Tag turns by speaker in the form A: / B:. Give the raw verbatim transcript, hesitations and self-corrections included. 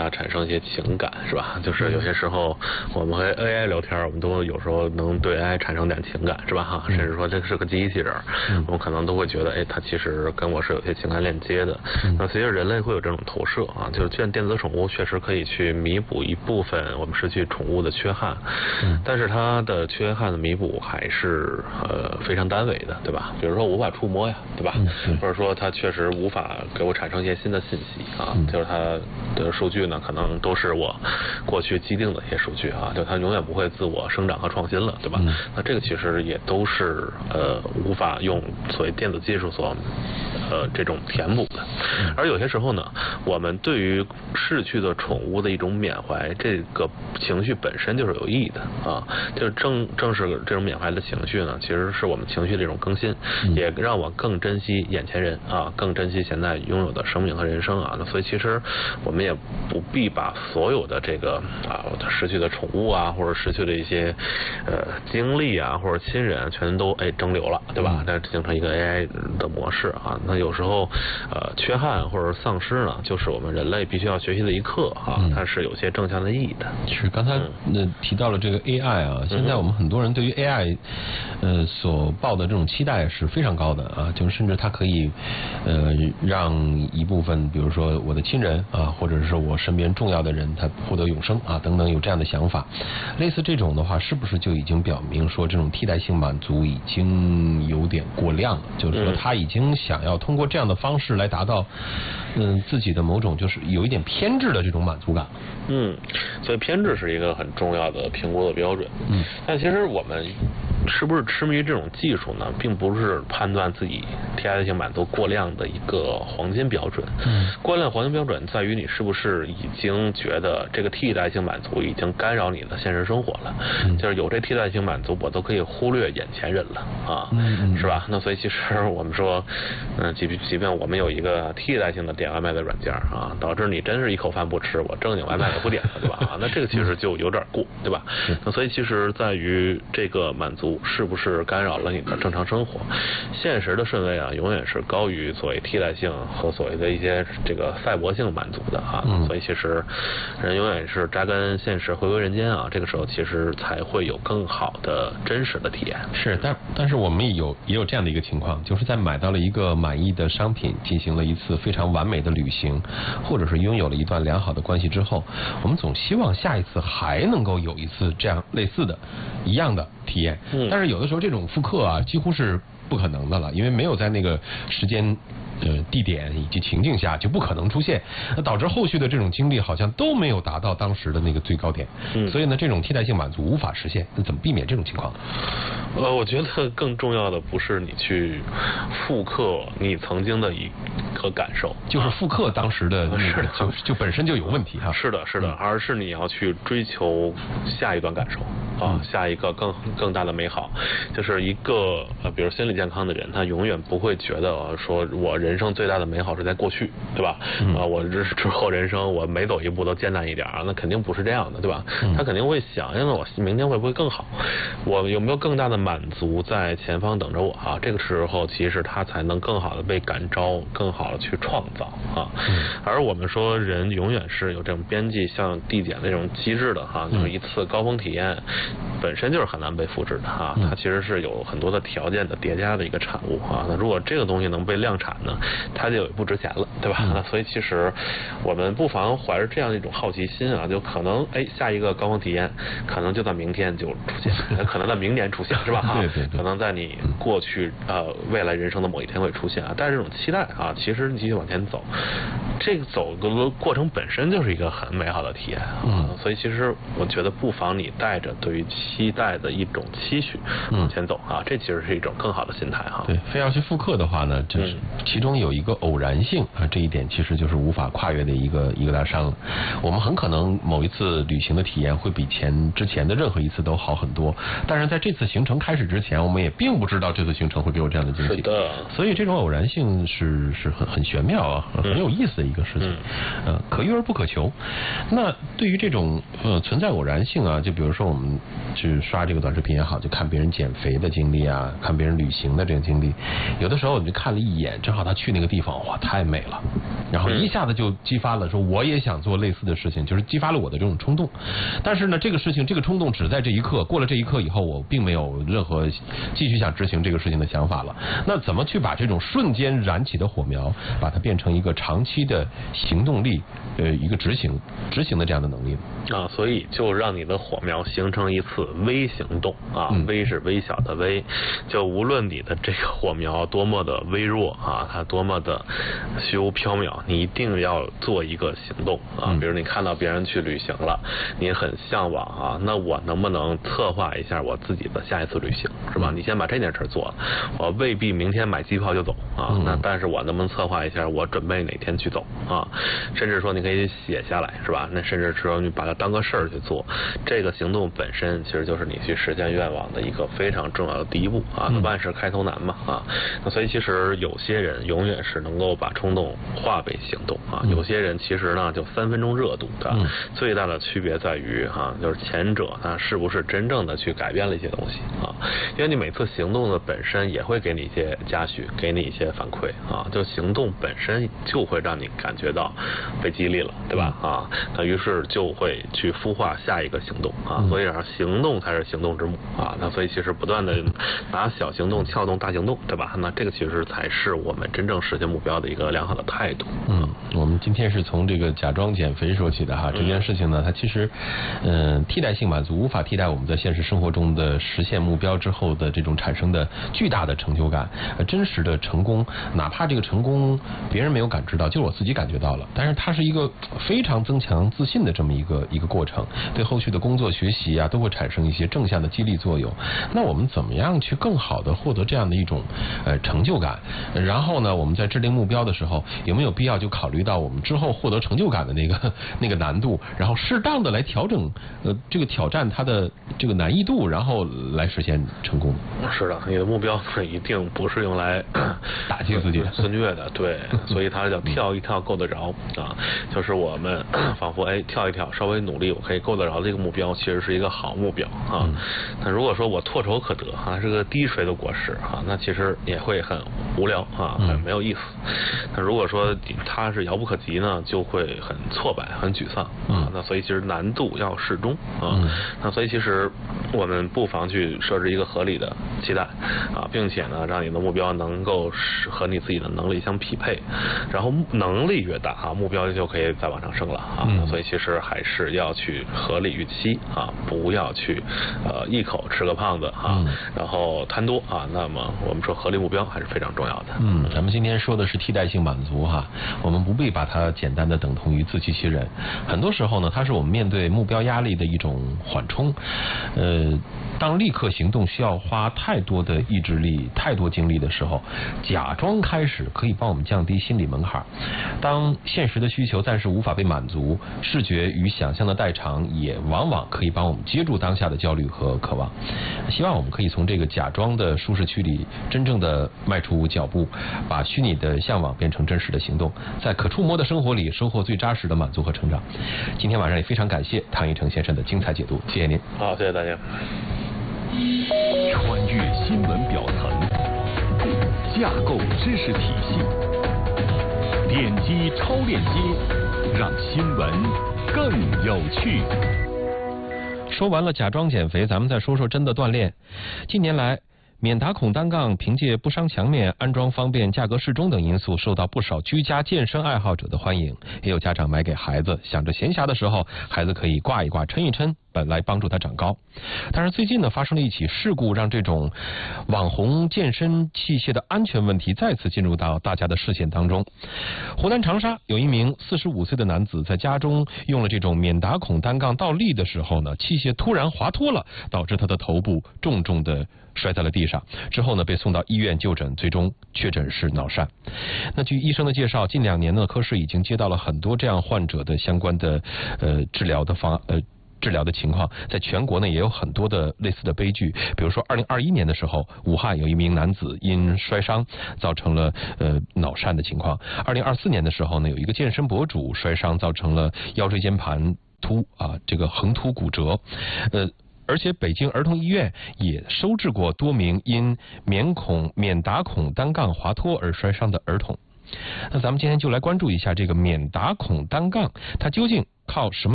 A: 它产生一些情感，是吧？就是有些时候我们和 A I 聊天，我们都有时候能对 A I 产生点情感，是吧？哈，甚至说这是个机器人，我们可能都会觉得，哎，它其实跟我是有些情感链接的。那其实人类会有这种投射啊，就是既然电子宠物确实可以去弥补一部分我们失去宠物的缺憾，但是它的缺憾的弥补还是呃非常单维的，对吧？比如说无法触摸呀，对吧？或者说它确实无法给我产生一些新的信息啊，就是它的数据呢，可能都是我过去既定的一些数据啊，就它永远不会自我生长和创新了，对吧？嗯、那这个其实也都是呃无法用所谓电子技术所呃这种填补的。而有些时候呢，我们对于逝去的宠物的一种缅怀，这个情绪本身就是有意义的啊，就是正正是这种缅怀的情绪呢，其实是我们情绪的一种更新，也让我更珍惜眼前人啊，更珍惜现在拥有的生命和人生啊。那所以其实我们也不必把所有的这个啊失去的宠物啊，或者失去的一些呃经历啊，或者亲人全都哎蒸馏了，对吧？那形成一个 A I 的模式啊。那有时候呃缺憾或者丧失呢，就是我们人类必须要学习的一课啊，它是有些正向的意义的。
B: 是刚才呃提到了这个 A I 啊，现在我们很多人对于 A I 呃所抱的这种期待是非常高的啊，就是甚至它可以呃让一部分比如说我的亲人啊，或者是说我身边重要的人他获得永生啊等等，有这样的想法。类似这种的话，是不是就已经表明说这种替代性满足已经有点过量了？就是说他已经想要通过这样的方式来达到嗯自己的某种就是有一点偏执的这种满足感。
A: 嗯，所以偏执是一个很重要的评估的标准。嗯，但其实我们是不是痴迷于这种技术呢，并不是判断自己替代性满足过量的一个黄金标准。嗯，过量黄金标准在于你是不是已经觉得这个替代性满足已经干扰你的现实生活了。嗯，就是有这替代性满足，我都可以忽略眼前人了啊，嗯、是吧？那所以其实我们说，嗯、呃，即即便我们有一个替代性的点外卖的软件啊，导致你真是一口饭不吃，我正经外卖也不点了，对吧？啊，那这个其实就有点过，对吧？那所以其实在于这个满足是不是干扰了你的正常生活？现实的顺位啊，永远是高于所谓替代性和所谓的一些这个赛博性满足的啊。嗯、所以其实人永远是扎根现实，回归人间啊。这个时候其实才会有更好的真实的体验。
B: 是，但但是我们也有也有这样的一个情况，就是在买到了一个满意的商品，进行了一次非常完美的旅行，或者是拥有了一段良好的关系之后，我们总希望下一次还能够有一次这样类似的、一样的体验。嗯，但是有的时候这种复刻啊，几乎是不可能的了，因为没有在那个时间。呃，地点以及情境下就不可能出现，那导致后续的这种经历好像都没有达到当时的那个最高点，嗯，所以呢，这种替代性满足无法实现。那怎么避免这种情况？
A: 呃，我觉得更重要的不是你去复刻你曾经的一个感受，
B: 就是复刻当时的那个，就就本身就有问题哈。
A: 是的，是的，而是你要去追求下一段感受啊，下一个更更大的美好。就是一个呃，比如心理健康的人，他永远不会觉得说我人生最大的美好是在过去，对吧？嗯、啊，我之之后人生我每走一步都艰难一点啊，那肯定不是这样的，对吧？嗯、他肯定会想，因为我明天会不会更好？我有没有更大的满足在前方等着我啊？这个时候其实他才能更好的被感召，更好的去创造啊。嗯、而我们说人永远是有这种边际像递减的这种机制的哈，就是一次高峰体验本身就是很难被复制的哈，它其实是有很多的条件的叠加的一个产物啊。那如果这个东西能被量产呢，它就不值钱了，对吧？那所以其实我们不妨怀着这样一种好奇心啊，就可能哎下一个高峰体验可能就在明天就出现，可能在明年出现，是吧？
B: 对对对，
A: 可能在你过去呃未来人生的某一天会出现啊。但是这种期待啊，其实你继续往前走，这个走的过程本身就是一个很美好的体验啊。嗯、所以其实我觉得不妨你带着对于期待的一种期许往前走啊，这其实是一种更好的心态哈。
B: 对，非要去复刻的话呢，就是其中有一个偶然性啊，这一点其实就是无法跨越的一个一个大山了。我们很可能某一次旅行的体验会比前之前的任何一次都好很多，但是在这次行程开始之前，我们也并不知道这次行程会给我这样的惊喜。
A: 是的，
B: 所以这种偶然性是是很很玄妙啊，很有意思的。 一个事情，呃，可遇而不可求。那对于这种呃存在偶然性啊，就比如说我们去刷这个短视频也好，就看别人减肥的经历啊，看别人旅行的这个经历，有的时候你就看了一眼，正好他去那个地方，哇，太美了，然后一下子就激发了说我也想做类似的事情，就是激发了我的这种冲动。但是呢，这个事情这个冲动只在这一刻，过了这一刻以后，我并没有任何继续想执行这个事情的想法了。那怎么去把这种瞬间燃起的火苗，把它变成一个长期的行动力，呃，一个执行执行的这样的能力呢？
A: 啊，所以就让你的火苗形成一次微行动啊，嗯、微是微小的微，就无论你的这个火苗多么的微弱啊，它多么的虚无缥缈，你一定要做一个行动啊。嗯、比如你看到别人去旅行了，你很向往啊，那我能不能策划一下我自己的下一次旅行，是吧？嗯、你先把这件事做了，我未必明天买机票就走啊，嗯、那但是我能不能策划一下我准备哪天去走啊？甚至说你可以写下来，是吧？那甚至说你把它当个事儿去做，这个行动本身其实就是你去实现愿望的一个非常重要的第一步啊。嗯、万事开头难嘛啊，那所以其实有些人永远是能够把冲动化为行动啊，嗯、有些人其实呢就三分钟热度的，嗯、最大的区别在于哈、啊，就是前者他是不是真正的去改变了一些东西啊？因为你每次行动的本身也会给你一些嘉许，给你一些反馈啊，就行动本身就会让你感觉到被激励了，对吧？啊，那于是就会去孵化下一个行动啊，所以啊，行动才是行动之母啊。那所以其实不断的拿小行动撬动大行动，对吧？那这个其实才是我们真正实现目标的一个良好的态度。
B: 嗯，我们今天是从这个假装减肥说起的哈，这件事情呢，它其实嗯、呃、替代性满足无法替代我们在现实生活中的实现目标之后的这种产生的巨大的成就感，呃，真实的成功，哪怕这个成功别人没有感知到，就是我自己感觉到了，但是它是一个非常增强自信的这么一个一个过程，对后续的工作学习啊都会产生一些正向的激励作用。那我们怎么样去更好的获得这样的一种呃成就感？然后呢，我们在制定目标的时候，有没有必要就考虑到我们之后获得成就感的那个那个难度，然后适当的来调整呃这个挑战它的这个难易度，然后来实现成功？
A: 是的，你的目标呢一定不是用来
B: 打击自己
A: 自虐的，对，所以它叫跳一跳够得着啊，就是我们仿佛哎跳一跳，稍微努力我可以够得着这个目标，其实是一个好目标啊。但如果说我唾手可得啊，是个滴水的果实啊，那其实也会很无聊啊，很没有意思。那如果说它是遥不可及呢，就会很挫败、很沮丧啊。那所以其实难度要适中啊。那所以其实我们不妨去设置一个合理的期待啊，并且呢，让你的目标能够和你自己的能力相匹配，然后能力越大啊，目标就可以再往上升了啊。嗯、所以其实还是要去合理预期啊，不要去呃一口吃个胖子啊，嗯、然后贪多啊。那么我们说合理目标还是非常重要的。
B: 嗯，咱们今天说的是替代性满足哈，我们不必把它简单的等同于自欺欺人。很多时候呢，它是我们面对目标压力的一种缓冲。呃，当立刻行动需要花太多的意志力、太多精力的时候，假装开始可以帮我们降低心理门槛。当现实的需求暂时无法被满足，视觉与想象的代偿也往往可以帮我们接住当下的焦虑和渴望。希望我们可以从这个假装的舒适区里真正的迈出脚步，把虚拟的向往变成真实的行动，在可触摸的生活里收获最扎实的满足和成长。今天晚上也非常感谢唐一成先生的精彩解读，谢谢您。
A: 好，谢谢大家。
C: 穿越新闻表层，架构知识体系，点击超链接，让新闻更有趣。
B: 说完了假装减肥，咱们再说说真的锻炼。近年来，免打孔单杠凭借不伤墙面、安装方便、价格适中等因素，受到不少居家健身爱好者的欢迎。也有家长买给孩子，想着闲暇的时候，孩子可以挂一挂、抻一抻，本来帮助他长高。但是最近呢，发生了一起事故，让这种网红健身器械的安全问题再次进入到大家的视线当中。湖南长沙有一名四十五岁的男子，在家中用了这种免打孔单杠倒立的时候呢，器械突然滑脱了，导致他的头部重重的摔在了地上，之后呢被送到医院就诊，最终确诊是脑疝。那据医生的介绍，近两年呢，科室已经接到了很多这样患者的相关的呃治疗的方呃。 治疗的情况，在全国呢也有很多的类似的悲剧。比如说二零二一年的时候，武汉有一名男子因摔伤造成了呃脑疝的情况。二零二四年的时候呢，有一个健身博主摔伤造成了腰椎间盘突啊这个横突骨折，呃。而且北京儿童医院也收治过多名因免孔免打孔单杠滑脱而摔伤的儿童。那咱们今天就来关注一下这个免打孔单杠，它究竟靠什么